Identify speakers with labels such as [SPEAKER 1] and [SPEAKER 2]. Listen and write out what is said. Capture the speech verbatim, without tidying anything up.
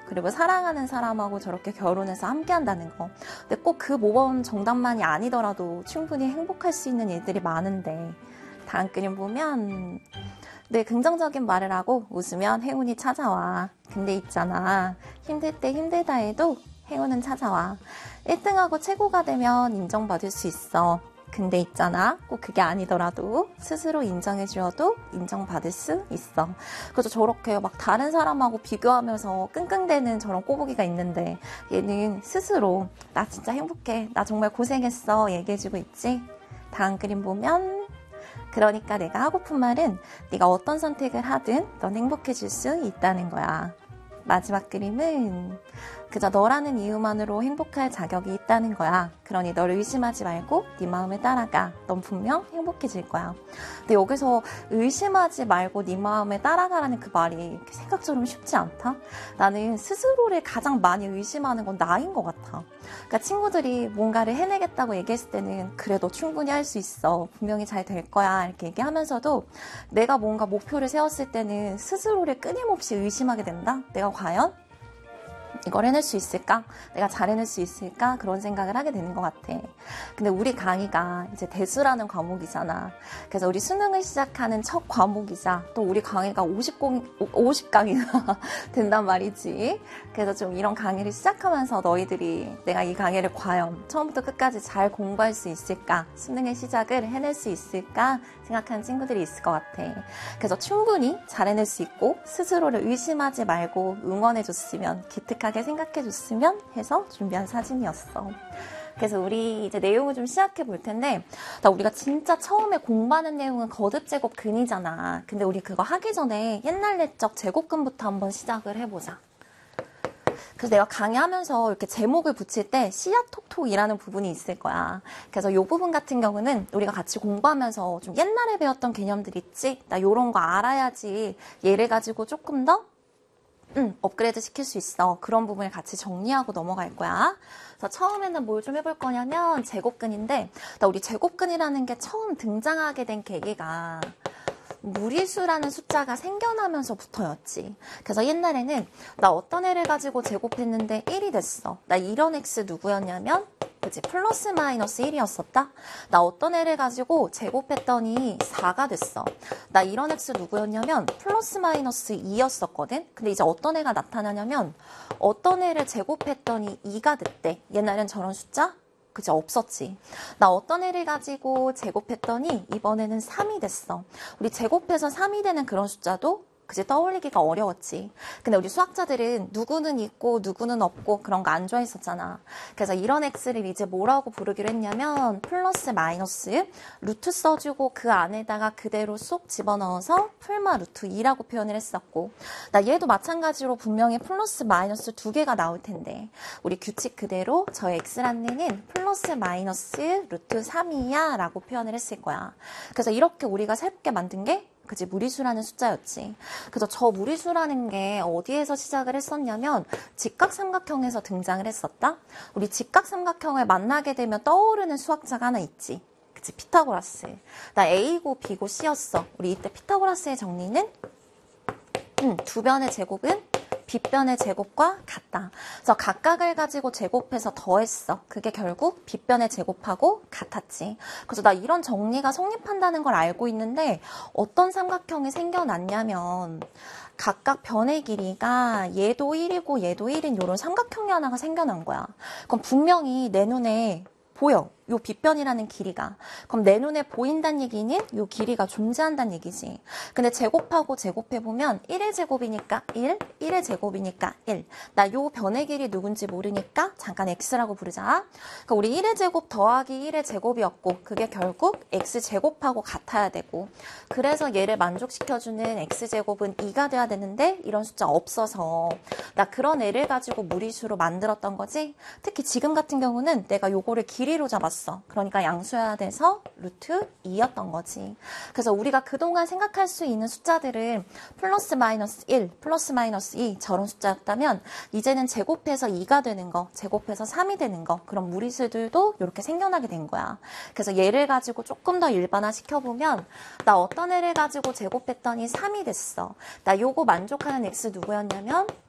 [SPEAKER 1] 그리고 사랑하는 사람하고 저렇게 결혼해서 함께 한다는 거. 근데 꼭 그 모범 정답만이 아니더라도 충분히 행복할 수 있는 일들이 많은데, 다음 그림 보면 늘 긍정적인 말을 하고 웃으면 행운이 찾아와. 근데 있잖아, 힘들 때 힘들다 해도 행운은 찾아와. 일 등하고 최고가 되면 인정받을 수 있어. 근데 있잖아, 꼭 그게 아니더라도 스스로 인정해 주어도 인정받을 수 있어. 그래서 저렇게 막 다른 사람하고 비교하면서 끙끙대는 저런 꼬부기가 있는데, 얘는 스스로 나 진짜 행복해, 나 정말 고생했어 얘기해주고 있지. 다음 그림 보면, 그러니까 내가 하고픈 말은 네가 어떤 선택을 하든 넌 행복해질 수 있다는 거야. 마지막 그림은 그저 너라는 이유만으로 행복할 자격이 있다는 거야. 그러니 너를 의심하지 말고 네 마음을 따라가. 넌 분명 행복해질 거야. 근데 여기서 의심하지 말고 네 마음을 따라가라는 그 말이 생각처럼 쉽지 않다? 나는 스스로를 가장 많이 의심하는 건 나인 것 같아. 그러니까 친구들이 뭔가를 해내겠다고 얘기했을 때는 그래, 너 충분히 할 수 있어, 분명히 잘 될 거야 이렇게 얘기하면서도 내가 뭔가 목표를 세웠을 때는 스스로를 끊임없이 의심하게 된다? 내가 과연 이걸 해낼 수 있을까? 내가 잘 해낼 수 있을까? 그런 생각을 하게 되는 것 같아. 근데 우리 강의가 이제 대수라는 과목이잖아. 그래서 우리 수능을 시작하는 첫 과목이자 또 우리 강의가 오십, 오십 강이나 된단 말이지. 그래서 좀 이런 강의를 시작하면서 너희들이 내가 이 강의를 과연 처음부터 끝까지 잘 공부할 수 있을까? 수능의 시작을 해낼 수 있을까? 생각하는 친구들이 있을 것 같아. 그래서 충분히 잘 해낼 수 있고 스스로를 의심하지 말고 응원해줬으면, 기특하게 생각해줬으면 해서 준비한 사진이었어. 그래서 우리 이제 내용을 좀 시작해 볼 텐데, 나 우리가 진짜 처음에 공부하는 내용은 거듭 제곱 근이잖아. 근데 우리 그거 하기 전에 옛날 옛적 제곱근부터 한번 시작을 해보자. 그래서 내가 강의하면서 이렇게 제목을 붙일 때 씨앗톡톡이라는 부분이 있을 거야. 그래서 이 부분 같은 경우는 우리가 같이 공부하면서 좀 옛날에 배웠던 개념들 있지? 나 요런 거 알아야지 얘를 가지고 조금 더 음, 업그레이드 시킬 수 있어. 그런 부분을 같이 정리하고 넘어갈 거야. 그래서 처음에는 뭘 좀 해볼 거냐면 제곱근인데, 나 우리 제곱근이라는 게 처음 등장하게 된 계기가 무리수라는 숫자가 생겨나면서부터였지. 그래서 옛날에는 나 어떤 애를 가지고 제곱했는데 일이 됐어. 나 이런 x 누구였냐면 그치, 플러스 마이너스 일이었었다. 나 어떤 애를 가지고 제곱했더니 사가 됐어. 나 이런 x 누구였냐면 플러스 마이너스 이였었거든. 근데 이제 어떤 애가 나타나냐면 어떤 애를 제곱했더니 이가 됐대. 옛날엔 저런 숫자 그치, 없었지. 나 어떤 애를 가지고 제곱했더니 이번에는 삼이 됐어. 우리 제곱해서 삼이 되는 그런 숫자도 그치, 떠올리기가 어려웠지. 근데 우리 수학자들은 누구는 있고 누구는 없고 그런 거 안 좋아했었잖아. 그래서 이런 x를 이제 뭐라고 부르기로 했냐면 플러스 마이너스 루트 써주고 그 안에다가 그대로 쏙 집어넣어서 풀마 루트 이라고 표현을 했었고, 나 얘도 마찬가지로 분명히 플러스 마이너스 두 개가 나올 텐데 우리 규칙 그대로 저 x라는 애는 플러스 마이너스 루트 삼이야 라고 표현을 했을 거야. 그래서 이렇게 우리가 새롭게 만든 게 그치, 무리수라는 숫자였지. 그래서 저 무리수라는 게 어디에서 시작을 했었냐면 직각삼각형에서 등장을 했었다. 우리 직각삼각형을 만나게 되면 떠오르는 수학자가 하나 있지. 그치, 피타고라스. 나 A고 B고 C였어. 우리 이때 피타고라스의 정리는 음, 두 변의 제곱은 빗변의 제곱과 같다. 그래서 각각을 가지고 제곱해서 더했어. 그게 결국 빗변의 제곱하고 같았지. 그래서 나 이런 정리가 성립한다는 걸 알고 있는데 어떤 삼각형이 생겨났냐면 각각 변의 길이가 얘도 일이고 얘도 일인 이런 삼각형이 하나가 생겨난 거야. 그럼 분명히 내 눈에 보여. 요 빗변이라는 길이가. 그럼 내 눈에 보인다는 얘기는 요 길이가 존재한다는 얘기지. 근데 제곱하고 제곱해보면 일의 제곱이니까 일, 일의 제곱이니까 일. 나 요 변의 길이 누군지 모르니까 잠깐 x라고 부르자. 그러니까 우리 일의 제곱 더하기 일의 제곱이었고 그게 결국 x제곱하고 같아야 되고, 그래서 얘를 만족시켜주는 x제곱은 이가 돼야 되는데 이런 숫자 없어서 나 그런 애를 가지고 무리수로 만들었던 거지. 특히 지금 같은 경우는 내가 요거를 길이로 잡았어. 그러니까 양수여야 돼서 루트 이였던 거지. 그래서 우리가 그동안 생각할 수 있는 숫자들은 플러스 마이너스 일, 플러스 마이너스 이 저런 숫자였다면 이제는 제곱해서 이가 되는 거, 제곱해서 삼이 되는 거, 그런 무리수들도 이렇게 생겨나게 된 거야. 그래서 얘를 가지고 조금 더 일반화 시켜보면 나 어떤 애를 가지고 제곱했더니 삼이 됐어. 나 요거 만족하는 x 누구였냐면